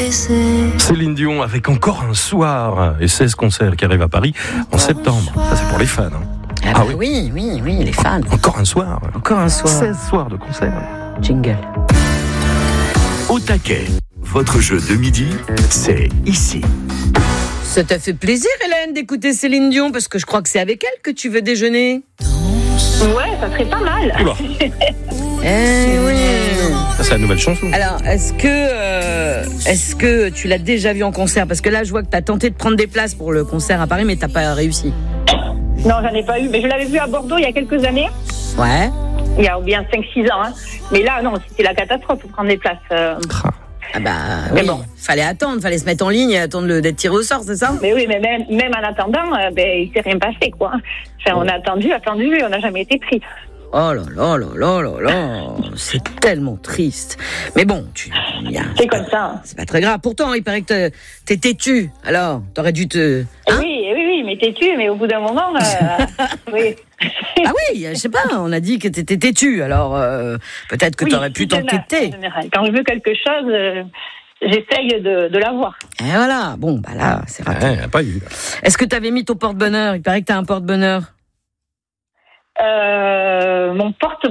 Céline Dion avec encore un soir et 16 concerts qui arrivent à Paris en septembre. Ça, c'est pour les fans. Hein. Ah oui, les fans. Encore un soir. Encore un soir. 16 soirs de concerts. Jingle. Au taquet, votre jeu de midi, c'est ici. Ça t'a fait plaisir, Hélène, d'écouter Céline Dion, parce que je crois que c'est avec elle que tu veux déjeuner. Ouais, ça serait pas mal. Oula. Oui. Ça, c'est la nouvelle chanson. Alors, est-ce que tu l'as déjà vu en concert? Parce que là, je vois que t'as tenté de prendre des places pour le concert à Paris, mais t'as pas réussi. Non, j'en ai pas eu. Mais je l'avais vu à Bordeaux il y a quelques années. Ouais. Il y a bien 5-6 ans. Hein. Mais là, non, c'était la catastrophe pour prendre des places. Ah bah Mais oui, bon. fallait se mettre en ligne et attendre d'être tiré au sort, c'est ça? Mais oui, mais même en attendant, il s'est rien passé, quoi. Enfin, on a attendu, on n'a jamais été pris. Oh là là là là là là, c'est tellement triste. Mais bon, C'est comme ça. Hein. C'est pas très grave. Pourtant, il paraît que t'es têtu. Alors, t'aurais dû te... Hein? Oui, mais t'es-tu, mais au bout d'un moment, oui. Ah oui, je sais pas, on a dit que t'étais têtu. Alors, peut-être que t'aurais pu t'entêter. Quand je veux quelque chose, j'essaye de l'avoir. Et voilà, bon, bah là, c'est raté. Ouais, pas eu. Est-ce que t'avais mis ton porte-bonheur? Il paraît que t'as un porte-bonheur. Mon porte